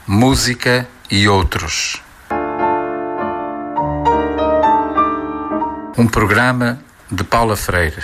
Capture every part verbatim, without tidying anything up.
música e outros. Um programa de Paula Freire.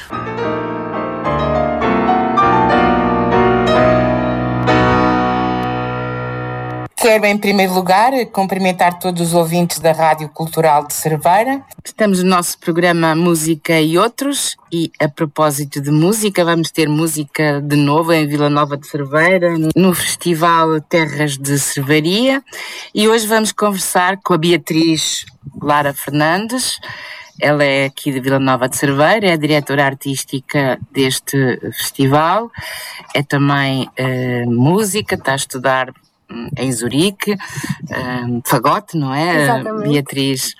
Quero, em primeiro lugar, cumprimentar todos os ouvintes da Rádio Cultural de Cerveira. Estamos no nosso programa Música e Outros e, a propósito de música, vamos ter música de novo em Vila Nova de Cerveira, no Festival Terras de Cervaria. E hoje vamos conversar com a Beatriz Lara Fernandes. Ela é aqui de Vila Nova de Cerveira, é a diretora artística deste festival, é também eh, música, está a estudar em Zurique, um, fagote, não é? Exatamente. Beatriz.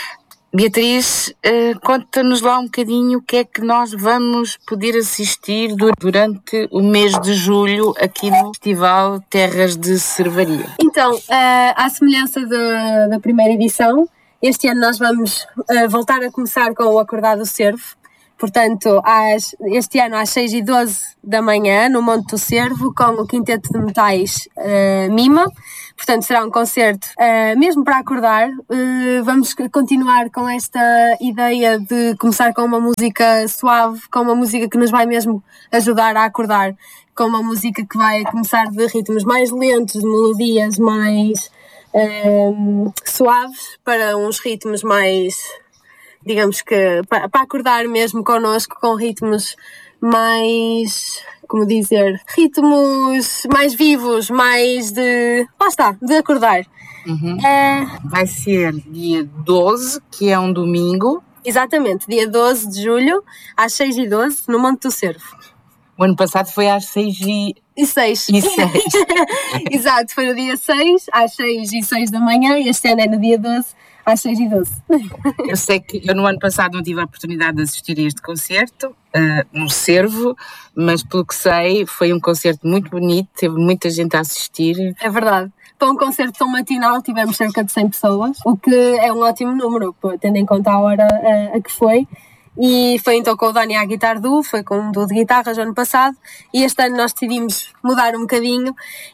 Beatriz, uh, conta-nos lá um bocadinho o que é que nós vamos poder assistir durante o mês de julho aqui no Festival Terras de Cervaria. Então, uh, à semelhança da, da primeira edição, este ano nós vamos uh, voltar a começar com o Acordar do Cervo. Portanto, às, este ano às seis e doze da manhã, no Monte do Cervo, com o Quinteto de Metais uh, Mima. Portanto, será um concerto uh, mesmo para acordar. Uh, vamos continuar com esta ideia de começar com uma música suave, com uma música que nos vai mesmo ajudar a acordar, com uma música que vai começar de ritmos mais lentos, de melodias mais uh, suaves, para uns ritmos mais... digamos que para acordar mesmo connosco, com ritmos mais, como dizer, ritmos mais vivos, mais de, lá está, de acordar. Uhum. É... Vai ser dia doze, que é um domingo. Exatamente, dia doze de julho, às seis e doze, no Monte do Cervo. O ano passado foi às seis e... E seis. E seis. Exato, foi no dia seis, às seis e seis da manhã, e este ano é no dia doze, às seis e doze. Eu sei que eu no ano passado não tive a oportunidade de assistir a este concerto, uh, no Cervo, mas pelo que sei foi um concerto muito bonito, teve muita gente a assistir. É verdade. Para um concerto tão matinal tivemos cerca de cem pessoas, o que é um ótimo número, tendo em conta a hora uh, a que foi. E foi então com o Dani à guitarra duo, foi com um duo de guitarras ano passado, e este ano nós decidimos mudar um bocadinho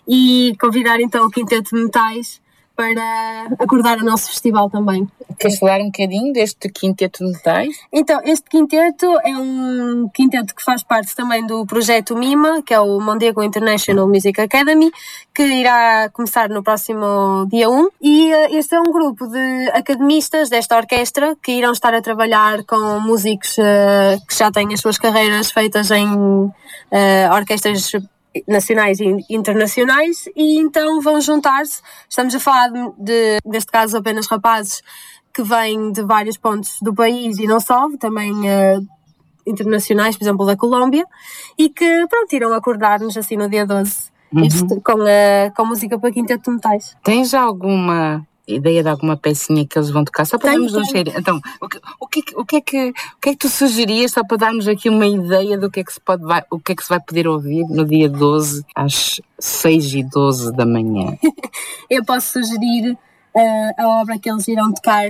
e convidar então o Quinteto de Metais para acordar o nosso festival também. Queres falar um bocadinho deste Quinteto de Metais? Então, este quinteto é um quinteto que faz parte também do projeto MIMA, que é o Mondego International Music Academy, que irá começar no próximo dia um. E uh, este é um grupo de academistas desta orquestra que irão estar a trabalhar com músicos uh, que já têm as suas carreiras feitas em uh, orquestras nacionais e internacionais, e então vão juntar-se. Estamos a falar de, de, neste caso, apenas rapazes que vêm de vários pontos do país e não só, também uh, internacionais, por exemplo, da Colômbia, e que, pronto, irão acordar-nos assim no dia doze, uhum. isto, com, a, com música para Quinteto de Metais. Tens alguma ideia de alguma pecinha que eles vão tocar? Só para tenho, darmos um cheiro. Então, o que, o, que, o, que é que, o que é que tu sugerias, só para darmos aqui uma ideia do que é que se pode, vai, o que é que se vai poder ouvir no dia doze, às seis e doze da manhã? Eu posso sugerir uh, a obra que eles irão tocar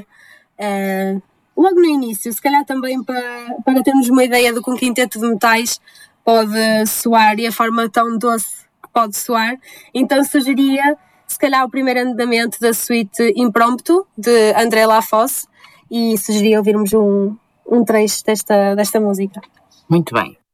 uh, logo no início, se calhar também para, para termos uma ideia do que um Quinteto de Metais pode soar e a forma tão doce que pode soar. Então sugeria se calhar o primeiro andamento da suíte Impromptu, de André Lafosse, e sugeria ouvirmos um, um trecho desta, desta música. Muito bem.